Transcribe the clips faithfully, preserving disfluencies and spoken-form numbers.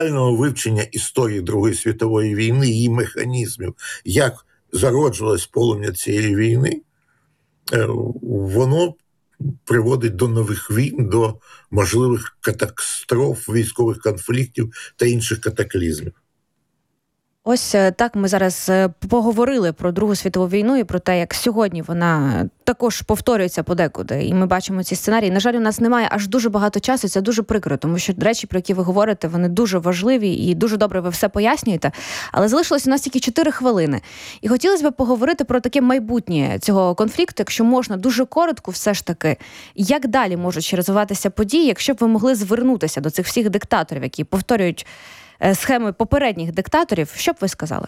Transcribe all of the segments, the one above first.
вивчення історії Другої світової війни, її механізмів, як зароджувалось полум'я цієї війни, воно приводить до нових війн, до можливих катастроф, військових конфліктів та інших катаклізмів. Ось так ми зараз поговорили про Другу світову війну і про те, як сьогодні вона також повторюється подекуди. І ми бачимо ці сценарії. На жаль, у нас немає аж дуже багато часу, це дуже прикро, тому що речі, про які ви говорите, вони дуже важливі і дуже добре ви все пояснюєте. Але залишилось у нас тільки чотири хвилини. І хотілося б поговорити про таке майбутнє цього конфлікту, якщо можна, дуже коротко все ж таки. Як далі можуть ще розвиватися події, якщо б ви могли звернутися до цих всіх диктаторів, які повторюють схеми попередніх диктаторів, що б ви сказали?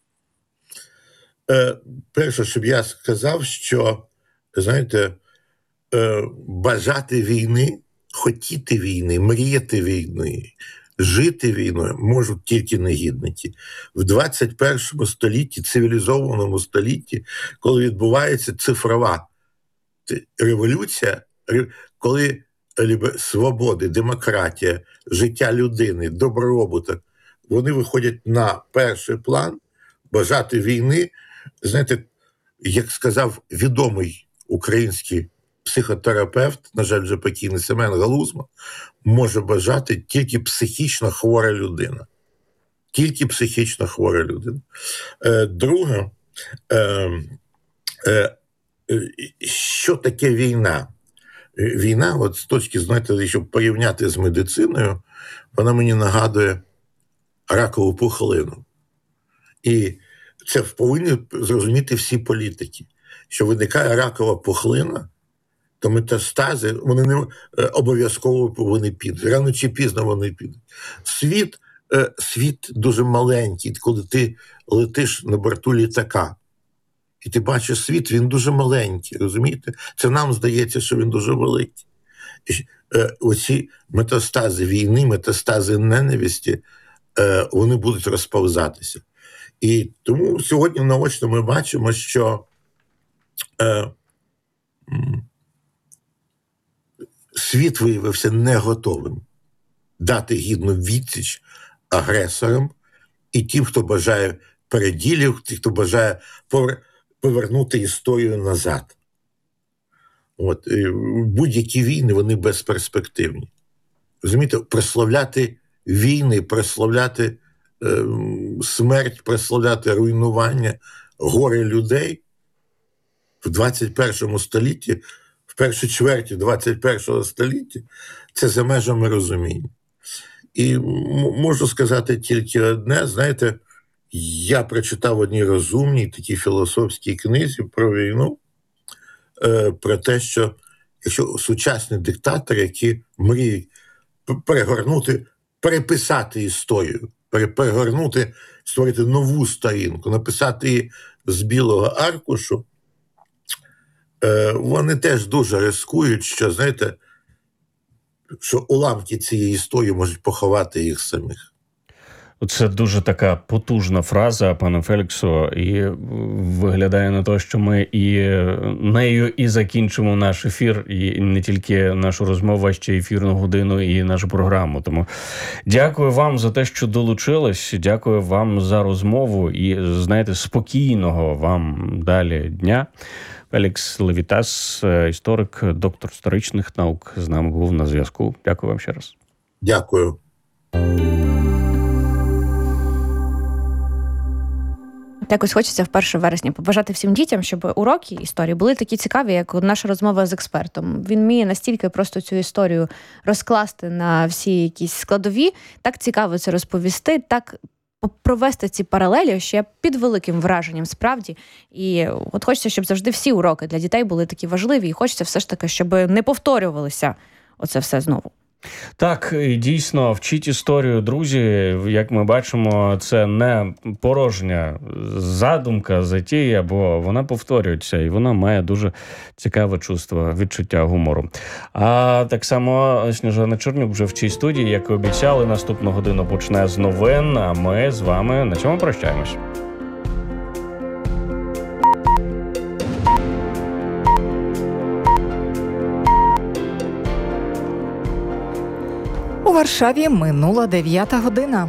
Е, перше, щоб я сказав, що, знаєте, е, бажати війни, хотіти війни, мріяти війни, жити війною можуть тільки негідники. В двадцять першому столітті, цивілізованому столітті, коли відбувається цифрова революція, коли свободи, демократія, життя людини, добробуток, вони виходять на перший план. Бажати війни, знаєте, як сказав відомий український психотерапевт, на жаль, вже покійний Семен Галузма, може бажати тільки психічно хвора людина. Тільки психічно хвора людина. Е, друге, е, е, що таке війна? Війна, от з точки, знаєте, щоб порівняти з медициною, вона мені нагадує ракову пухлину. І це повинні зрозуміти всі політики, що виникає ракова пухлина, то метастази, вони не обов'язково повинні підуть. Рано чи пізно вони підуть. Світ, світ дуже маленький, коли ти летиш на борту літака, і ти бачиш світ, він дуже маленький, розумієте? Це нам здається, що він дуже великий. І, е, оці метастази війни, метастази ненависті, е, вони будуть розповзатися. І тому сьогодні наочно ми бачимо, що е, світ виявився не готовим дати гідну відсіч агресорам і тим, хто бажає переділів, тим, хто бажає повернути історію назад. От, будь-які війни, вони безперспективні. Розумієте, прославляти війни, прославляти е, смерть, прославляти руйнування, горе людей в двадцять першому столітті, в першій чверті двадцять першого століття, це за межами розуміння. І м- можу сказати тільки одне, знаєте, я прочитав в одній розумній такій філософській книзі про війну, е, про те, що якщо сучасні диктатори, які мріють перегорнути, переписати історію, перегорнути, створити нову сторінку, написати її з білого аркушу, е, вони теж дуже ризикують, що, знаєте, що уламки цієї історії можуть поховати їх самих. Це дуже така потужна фраза, пане Феліксу, і виглядає на те, що ми і нею і закінчимо наш ефір, і не тільки нашу розмову, а ще ефірну годину і нашу програму. Тому дякую вам за те, що долучились, дякую вам за розмову і, знаєте, спокійного вам далі дня. Фелікс Левітас, історик, доктор історичних наук, з нами був на зв'язку. Дякую вам ще раз. Дякую. Якось хочеться в перше вересня побажати всім дітям, щоб уроки історії були такі цікаві, як наша розмова з експертом. Він вміє настільки просто цю історію розкласти на всі якісь складові, так цікаво це розповісти, так провести ці паралелі ще під великим враженням справді. І от хочеться, щоб завжди всі уроки для дітей були такі важливі, і хочеться все ж таки, щоб не повторювалося оце все знову. Так, дійсно, вчіть історію, друзі. Як ми бачимо, це не порожня задумка, затія, бо вона повторюється, і вона має дуже цікаве чувство, відчуття гумору. А так само Сніжана Чорнюк вже в цій студії, як і обіцяли, наступну годину почне з новин, а ми з вами на цьому прощаємось. У Варшаві минула дев'ята година.